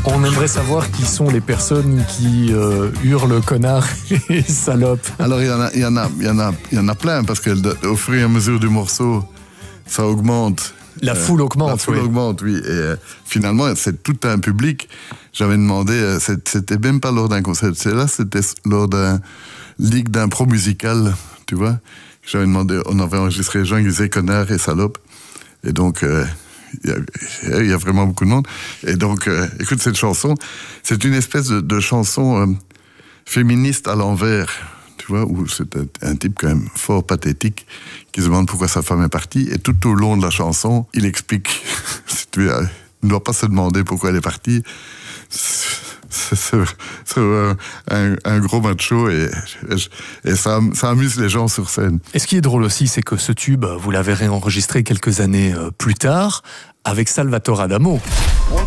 On aimerait savoir qui sont les personnes qui hurlent connard et salope. Alors il y en a plein, parce qu'au fur et à mesure du morceau, ça augmente. La foule augmente. La foule augmente, oui. Et finalement, c'est tout un public. J'avais demandé, c'était même pas lors d'un concert, c'était lors d'un ligue d'impro musical, tu vois. J'avais demandé, on avait enregistré les gens qui disaient connard et salope. Et donc, il y a vraiment beaucoup de monde. Et donc, écoute, cette chanson, c'est une espèce de chanson féministe à l'envers, tu vois, où c'est un type quand même fort pathétique qui se demande pourquoi sa femme est partie. Et tout au long de la chanson, il explique. Il ne doit pas se demander pourquoi elle est partie. C'est un gros macho et ça amuse les gens sur scène. Et ce qui est drôle aussi, c'est que ce tube, vous l'avez réenregistré quelques années plus tard avec Salvatore Adamo. On